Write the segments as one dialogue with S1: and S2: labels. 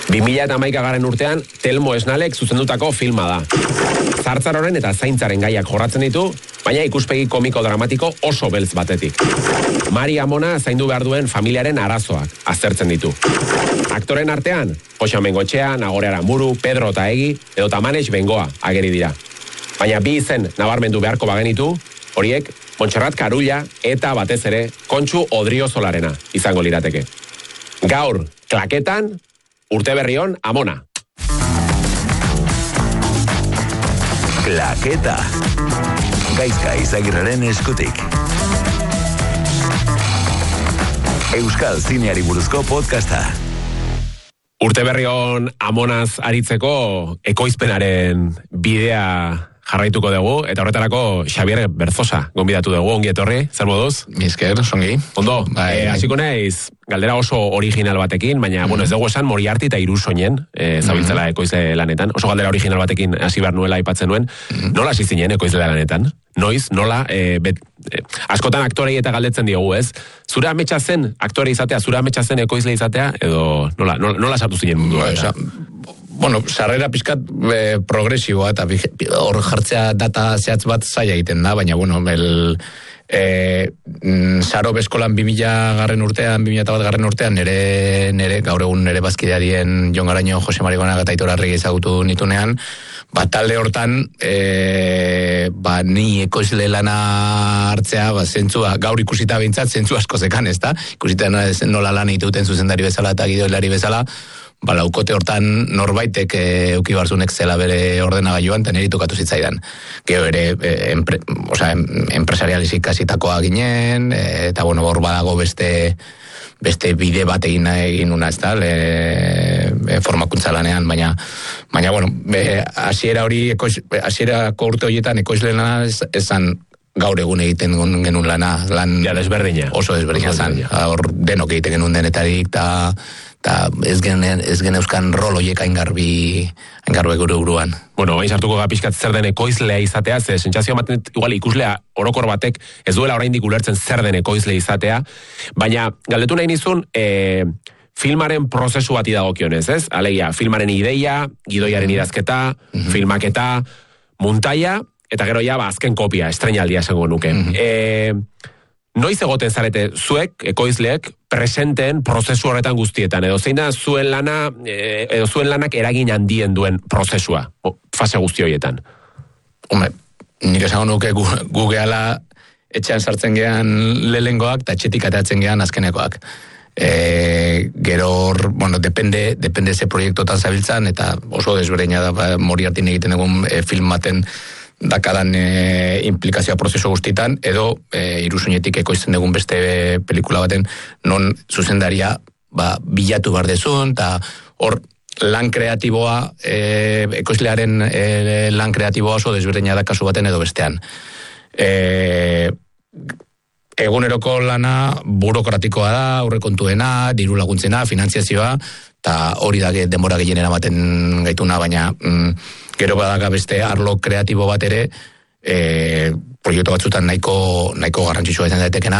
S1: 2011 urtean Telmo Esnalek zuzendutako filma da. Zartzaroren eta zaintzaren gaiak jorratzen ditu, baina ikuspegi komiko dramatiko oso beltz batetik. Mari Amona zaindu behar duen familiaren arazoak aztertzen ditu. Aktoren artean, Jose Bengoetxea, Nagore Aramburu, Pedro Otaegi edo Tamaneix Bengoa ageri dira. Baina bi izen nabarmendu beharko bagenitu, horiek Montserrat Karulla eta batez ere Kontxu Odriozolarena izango lirateke. Gaur, klaketan, urte berrion, Amona.
S2: Klaketa. Gaizka Izagirreren eskutik. Euskal zineari buruzko podcasta.
S1: Urte berrion Amonaz aritzeko ekoizpenaren bidea jarraituko dugu, eta horretarako Xabier Berzosa gonbidatu dugu, ongi etorri, zer moduz?
S3: Mizker, songi.
S1: Ondo, hasiko naiz, galdera oso original batekin, baina, bueno, ez dugu esan Moriarty eta Irusoinen, zabiltzela ekoizle lanetan, oso galdera original batekin hasi behar nuela aipatzen nuen, nola hasi zinen ekoizle lanetan? Noiz, nola, askotan aktorei eta galdetzen diogu, ez? Zure ametsa zen aktore izatea, zure ametsa zen ekoizle izatea, edo nola sartu zinen mundua?
S3: Bueno, sarrera pizkat progresiboa, eta hor jartzea data zehatz bat zaila egiten da, baina, bueno, Saro Beskolan 2000 urtean, 2001 urtean, nere, gaur egun nere bazkidearien Jon Garaño, Jose Marigonaga eta Aitor Arregi ezagutu nitunean, talde hortan, ni ekoizle lana hartzea, zentzua, gaur ikusita behintzat, zentzu asko zekan, ez da? Ikusita nola lan egiten zuzendari bezala eta gidoilari bezala, laukote hortan norbaitek eukibarzunek zela bere ordenagailuan, eta niri tokatu zitzaidan. Gero ere, empresarializik kasitakoa ginen, eta bueno, hor badago beste bide bat egin una, ez da, formakuntza lanean, baina bueno, hasierako urte horietan ekoizlena esan gaur egun egiten genuen lana,
S1: ja, desberdina.
S3: Oso desberdina zan. Hor denok egiten genuen denetarik, eta ez gen euskan rol horiek aingarbi gure buruan.
S1: Bueno, hain sartuko gapiskat zer den ekoizlea izatea, ze sentsazio ematen igual ikuslea orokor batek ez duela oraindik ulertzen zer den ekoizle izatea, baina galdetu nahi nizun, filmaren prozesu bati dagokionez, ez? Alegia, filmaren ideia, gidoiaren idazketa, filmaketa, muntaia, eta gero ja, azken kopia, estreinaldia esango nuke. Noiz egoten zarete zuek, ekoizleek, presenteen prozesu horretan guztietan, edo zein da zuen lana, edo zuen lanak eragin handien duen prozesua, fase guzti horietan?
S3: Hombre, nik esango nuke gu gehala etxean sartzen gehan lehengoak, eta etxetik ateatzen gehan azkenekoak. Gero hor, bueno, depende ze proiektotan zabiltzan, eta oso desberdina da Moriartyn egiten egun film baten dakadan implikazioa prozesu guztitan, edo Irusoinetik ekoizten dugun beste pelikula baten non zuzendaria bilatu behar dezun, eta hor lan kreatiboa, ekoizlearen lan kreatiboa oso desberdina da kasu baten edo bestean. Eguneroko lana burokratikoa da, aurrekontuena, diru laguntzena, finantziazioa, eta hori da denbora gehienen ematen gaituna, baina gero badaka beste arlo kreatibo bat ere, proiektu batzutan nahiko garrantzitsua izan daitekena,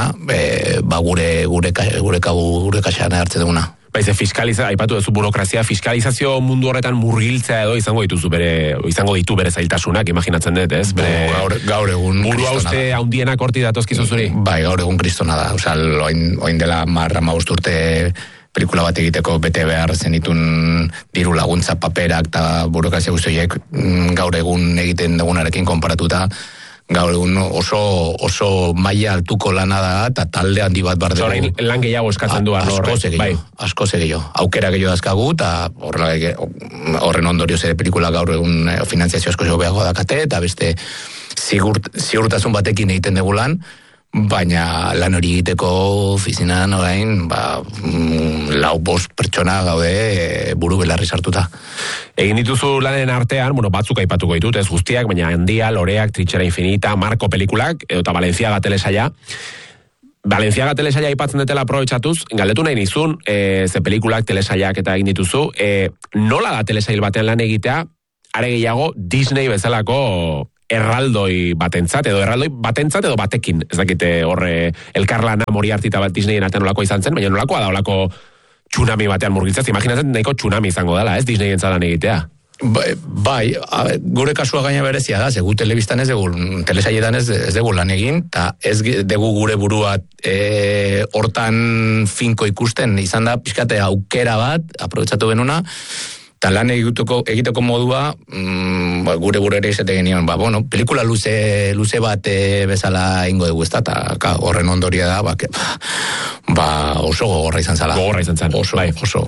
S3: gure kaxean hartzen duguna.
S1: Baize, aipatu duzu burokrazia, fiskalizazio mundu horretan murgiltzea edo izango ditu bere zailtasunak, imaginatzen dut, ez?
S3: Gaur egun
S1: buru hauste handienak horti datozkizu zuri?
S3: Bai, gaur egun kristona da. Oin dela 15 urte pelikula bat egiteko bete behar zenitun diru laguntza paperak eta burokrazia guztiak gaur egun egiten dugunarekin konparatuta, gaur egun oso maila altuko lana da, eta talde handi bat bar dugu.
S1: Lan gehiago eskatzen du.
S3: Asko zegio. Aukera gehiago dazkagu, eta horren ondorioz ere pelikula gaur egun finantziazio asko behago dakate, eta beste ziurtasun batekin egiten dugu lan, baina lan hori egiteko ofizinan orain 4-5 pertsona gaude buru belarri sartuta.
S1: Egin dituzu lanen artean, batzuk aipatuko ditut, ez guztiak, baina Handia, Loreak, Trinchera Infinita, Marko pelikulak, eta Balenciaga telesaila. Balenciaga telesaila aipatzen dutela aprobetxatuz, galdetu nahi nizun, ze pelikulak, telesailak eta egin dituzu, nola da telesail batean lan egitea, are gehiago Disney bezalako erraldoi batentzat edo batekin, ez dakite horre elkarlana Moriarty eta Disneyen artean nolako izan zen, baina nolakoa da olako tsunami batean murgiltzaz, imaginatzen nahiko tsunami izango dela, ez Disney entzalan egitea.
S3: Bai, gure kasua gaina berezia da, gu telebistan ez dugu, telesaietan ez dugu lan egin, eta ez dugu gure burua hortan finko ikusten, izan da pixkate aukera bat, aprobetsatu benuna, eta lan egiteko modua, gure ere izate genion, pelikula luze bat bezala ingo dugu, ez da, eta horren ondoria da, oso gogorra izan zala.
S1: Gogorra izan zan, bai.
S3: Oso.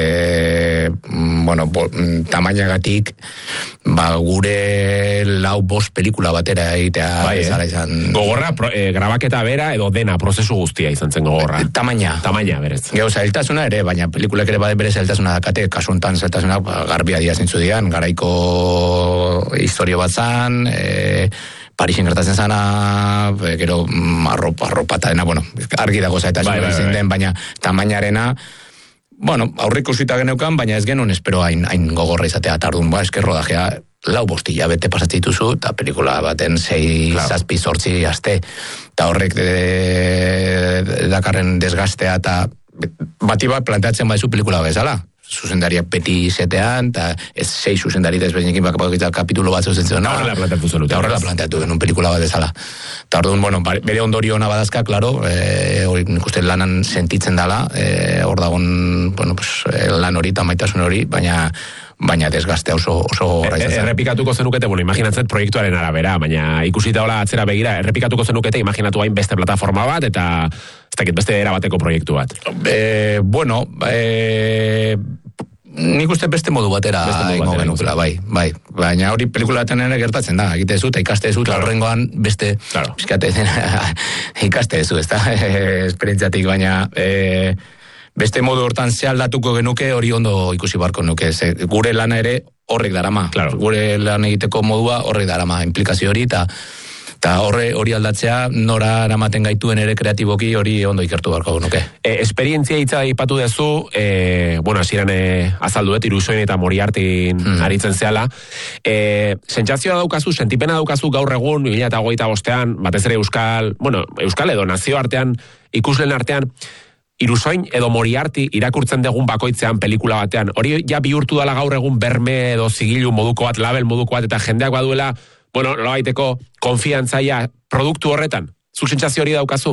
S3: Tamainagatik, gure 4-5 pelikula batera egitea bezala izan.
S1: Gogorra, grabaketa bera edo dena, prozesu guztia izan zen gogorra.
S3: Tamaina,
S1: berez.
S3: Gero, zailtasuna ere, baina pelikulek ere bere zailtasuna dakate, kasu honetan zailtasuna garbia dia zintzu dian, garaiko historio bat zan, Parisen gertatzen zana, gero arropa eta dena, argi dago zailtasuna izin den, baina tamainarena, aurriko zita geneukan, baina ez genuen espero hain gogorra izatea, tardun, esker rodajea, 4-5 hilabete pasatzen dituzu, eta pelikula baten 6-7 aste, eta horrek dakarren desgastea, eta bati bat planteatzen baizu pelikula bezala, zuzendariak beti izetean, eta ez 6 zuzendari desberdinekin bakapakita kapitulo bat zuzentzen.
S1: Horrela
S3: planteatu genuen pelikula bat ezala. Eta orduan, bere ondorio ona badazka, klaro, nik uste lanan sentitzen dela, hor dagoen, lan hori eta maitasun hori, baina desgaztea oso horra izan.
S1: Errepikatuko zenukete, imaginatzen proiektuaren arabera, baina ikusita hola atzera begira, errepikatuko zenukete, imaginatu hain beste plataforma bat, eta ez dakit beste erabateko proiektu bat. Nik uste beste modu batera ingo genukela, bai. Baina hori pelikulaten ere gertatzen da, egite zu, eta ikaste zu, eta horrengoan beste ikaste zu, ez da, esperientziatik, baina beste modu hortan zealdatuko genuke hori ondo ikusi barko nuke, gure lana ere horrek darama, gure lan egiteko modua horrek darama, implikazio hori, eta hori aldatzea nora eramaten gaituen ere kreatiboki hori ondo ikertu barko nuke. Esperientzia hitza ipatu dezu, hasieran azalduet, Irusoin eta Moriartin aritzen zehala. Sentsazioa daukazu, sentipena daukazu gaur egun, 2025an, batez ere Euskal edo nazioartean, ikuslen artean, Irusoin edo Moriarty irakurtzen dugun bakoitzean pelikula batean. Hori ja bihurtu dela gaur egun berme edo zigilu moduko bat, label moduko bat, eta jendeak baduela, nolabaiteko konfiantzaia produktu horretan. Zuk sentsazio hori daukazu?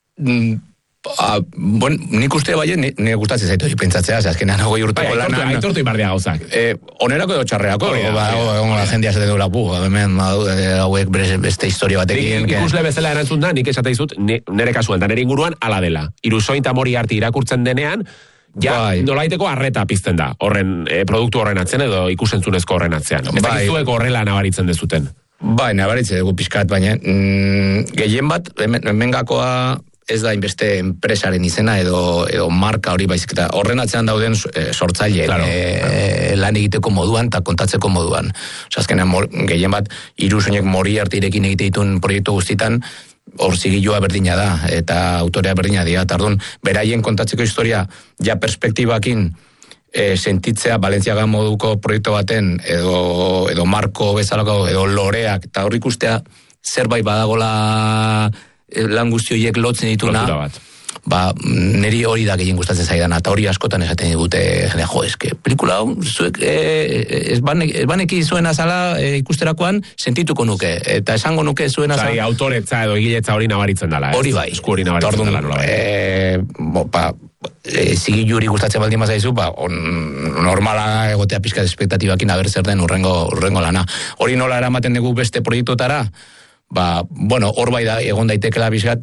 S3: Nik uste nire gustatzen zaitu hori pentsatzea, azkenean hogei urteko lanan...
S1: Aitortu ibardia gauzak.
S3: Onerako edo txarreako, jendia zaten dula, hemen hauek beste historia batekin...
S1: Ikusle bezala erantzun da, nik esate dizut, nire kasuan, eta nire inguruan, ala dela. Irusoin eta Moriarty irakurtzen denean, nolaiteko arreta pizten da, produktu horren atzen edo ikusentzunezko horren atzean. Ez dakizueko horrela nabaritzen dezuten.
S3: Nabaritzen dugu pixkat, baina gehien bat, hemengakoa ez da inbeste enpresaren izena edo marka hori baizik, eta horren atzean dauden sortzaile lan egiteko moduan eta kontatzeko moduan. Azkenean gehien bat Irusoinek Moriartyrekin egite dituen proiektu guztitan hor zigilua berdina da eta autorea berdina dira, eta orduan beraien kontatzeko historia ja perspektibakin sentitzea Valentziaga moduko proiektu baten edo Marko bezalako edo Loreak, eta hor ikustea zerbait badagola lan guzti horiek lotzen dituna, niri hori da gehien gustatzen zaidana, eta hori askotan esaten digute, eske, pelikula hau, zuek ez baneki zuen azala ikusterakoan sentituko nuke, eta esango nuke zuen azala...
S1: autoretza edo egiletza hori nabaritzen dela,
S3: hori bai.
S1: Esku hori nabaritzen dela,
S3: zigiluri gustatzen baldin mazaizu, normala egotea pizkat espektatibakin aber zer den urrengo lana. Hori nola eramaten dugu beste proiektutara? Hor bai da, egon daitekela bizkat,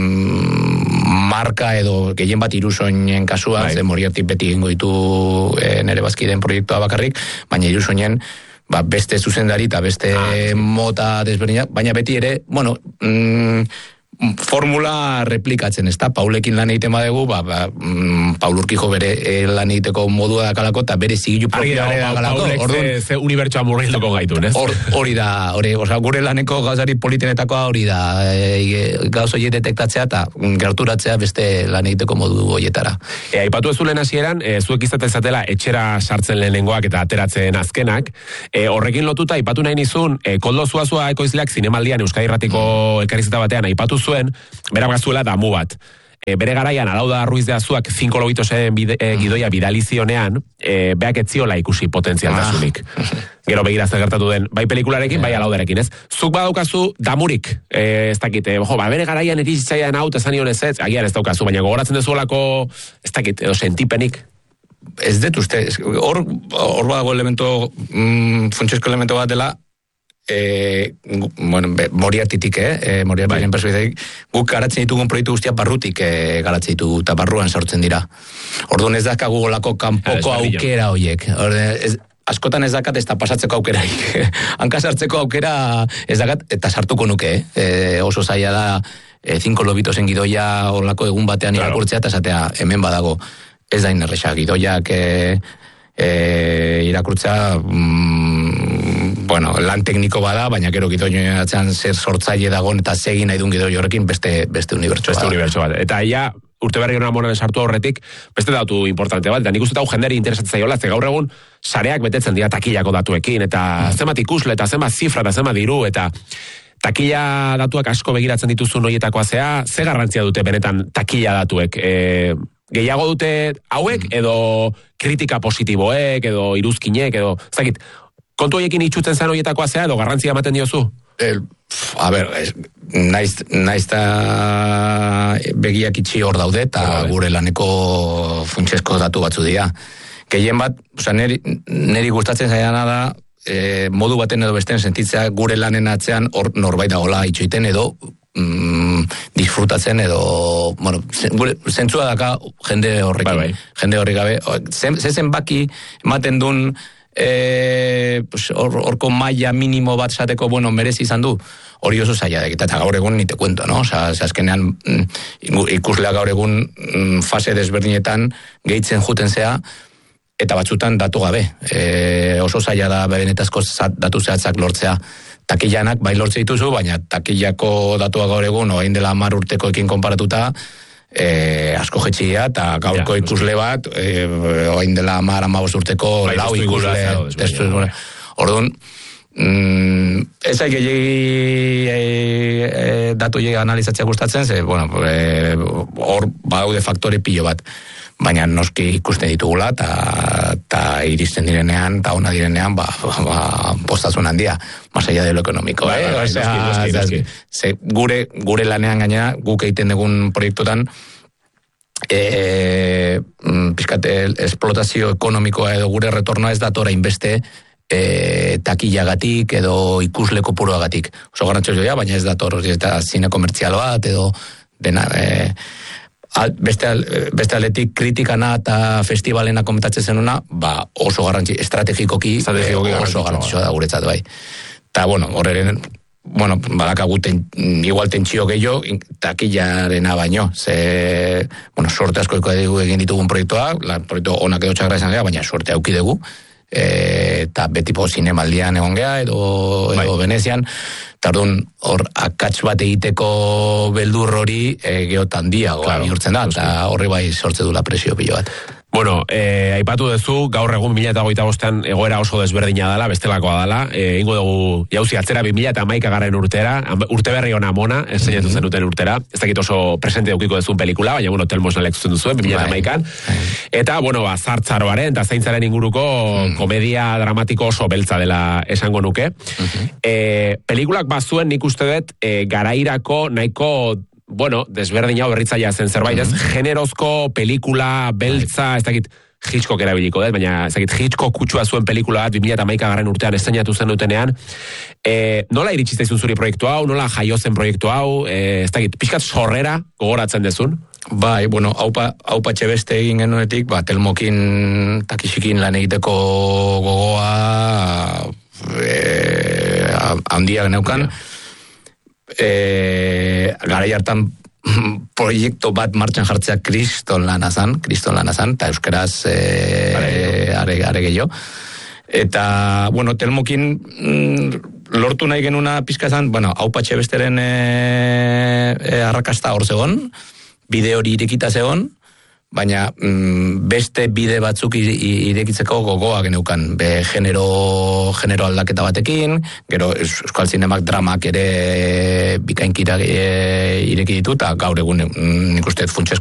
S3: marka edo gehien bat Irusoinen kasuan, ze Moriarty beti egingo ditu nere bazkideen proiektua bakarrik, baina Irusoinen beste zuzendari eta beste mota desberdinak, baina beti ere, formula replikatzen, ez da, Paulekin lan egiten badegu, Paul Urkijo bere lan egiteko modua dakalako, eta bere zigilu propioa dakalako.
S1: Paulek ze unibertsua murgilduko gaitun, ez?
S3: Hori da, gure laneko gauzari politenetakoa hori da, gauz hori detektatzea eta gerturatzea beste lan egiteko modu horietara.
S1: Aipatu ez lehen hasieran, zuek izaten zatela etxera sartzen lehenengoak eta ateratzen azkenak, horrekin lotuta, aipatu nahi nizun, Koldo Zuazua ekoizleak zinemaldian Euskadi Irratiko elkarrizketa batean aipatu zuen, berak bazuela damu bat. bere garaian Alauda Ruiz de Azuak 5 lobitosen gidoia bidalizionean, beak etziola ikusi potentzialtasunik. Gero begira zer gertatu den, bai pelikularekin, bai Alaudarekin, ez? Zuk badaukazu damurik, ez dakit, bere garaian erizitzaian hau, esan nion ez, agian ez daukazu, baina gogoratzen dezuelako, ez dakit, edo sentipenik.
S3: Ez dut uste, hor badago elemento, funtsezko elemento bat dela, Moriartitik, Moriartiren perspektibatik, guk garatzen ditugun proiektu guztia barrutik garatzen ditugu, eta barruan sortzen dira. Orduan ez dakagu golako kanpoko aukera horiek. Askotan ez dakat ez da pasatzeko aukeraik. Hanka sartzeko aukera ez dakat, eta sartuko nuke. Oso zaila da 5 lobitosen gidoia olako egun batean irakurtzea, eta esatea hemen badago. Ez da inerresa, gidoiak irakurtzea lan tekniko bada, baina gero gidoioen atzean zer sortzaile dagoen eta segin nahi duen gidoi horrekin beste unibertso
S1: bat. Eta ja, urte berri honen amoran sartu horretik, beste datu importante bat, eta nik uste hau jenderi interesatzen zaiola, ze gaur egun sareak betetzen dira takillako datuekin, eta zenbat ikusle, eta zenbat zifra, eta zenbat diru, eta takilla datuak asko begiratzen dituzun horietakoa ze garrantzia dute benetan takilla datuek? Gehiago dute hauek, edo kritika positiboek, edo iruzkinek, edo, zakit, kontu horiekin itxutzen zen horietakoa edo garrantzia ematen diozu?
S3: Naiz ta begiak itxi hor daude, eta gure laneko funtsezko datu batzu dira. Gehien bat, niri gustatzen zaiana da, modu baten edo besten sentitzea gure lanen atzean hor norbait dagoela itxoiten edo disfrutatzen edo, zentzua daka jende horrekin, jende horri gabe. Zezen baki ematen duen horko maila minimo bat zateko, merezi izan du, hori oso zaila da, eta gaur egun nite kuento, no? Azkenean ikusleak gaur egun fase desberdinetan gehitzen juten zea, eta batzutan datu gabe. Oso zaila da benetazko datu zehatzak lortzea. Takillanak bai lortze dituzu, baina takillako datuak gaur egun, orain dela 10 urtekoekin konparatuta, asko jetxia, eta gaurko ikusle bat, orain dela 10-15 urteko lau ikusle. Orduan, ez aik datu analizatzea gustatzen, ze, hor badaude faktore pilo bat. Baina noski ikusten ditugula, eta iristen direnean, eta ona direnean, postazun handia, masaia de lo ekonomiko.
S1: Noski.
S3: Gure lanean gainera, guk egiten dugun proiektutan, pizkat esplotazio ekonomikoa edo gure retornoa ez datora inbeste, takillagatik edo ikusle kopuruagatik. Oso garantzioa, baina ez dator, ez da zine komertzial bat, edo dena... Beste aletik kritikana eta festivalena komentatzen zenuna, oso garrantzi, estrategikoki oso garrantzitsua da guretzat bai. Eta, horreren, badakagu igual tentsio gehiago, takilarena baino, sorte asko egin ditugun proiektua, proiektu onak edo txagra izan gara, baina sorte auki dugu, eta betipo zinemaldian egon geha, edo Venezian, eta hor akats bat egiteko beldur hori geotan diagoa bihurtzen da, eta horri bai sortze dula presio pilo bat.
S1: Aipatu duzu, gaur egun 2025an egoera oso desberdina dela, bestelakoa dela, ingo dugu jauzi atzera 2011 garren urtera, urte berri ona mona, enseñatu zenuten urtera, ez dakit oso presente daukiko duzun pelikula, baina Telmos nalek zuzen duzuen, 2011an, eta, zartzaroaren eta zaintzaren inguruko komedia dramatiko oso beltza dela esango nuke. Pelikulak bazuen nik uste dut, garairako nahiko desberdina berritzailea zen zerbait, ez? Generozko pelikula, beltza, ez dakit Hitchcock erabiliko, baina ez dakit Hitchcock kutsua zuen pelikula bat 2011 garren urtean estrenatu zen dutenean. Nola iritsi zaizun zuri proiektu hau, nola jaio zen proiektu hau, ez dakit, pixkat sorrera gogoratzen dezun?
S3: Bai, haupa txebeste egin genuetik, Telmokin takixikin lan egiteko gogoa handia geneukan. Garai hartan proiektu bat martxan jartzea kriston lana zan, eta euskaraz are gehiago. Eta, Telmokin lortu nahi genuna pizka zan, haupa txebesteren arrakasta hor zegon, bide hori irekita zegon, baina beste bide batzuk irekitzeko gogoa geneukan, genero aldaketa batekin, gero Euskal Zinemak dramak ere bikainkira ireki ditu, eta gaur egun nik uste funtsezko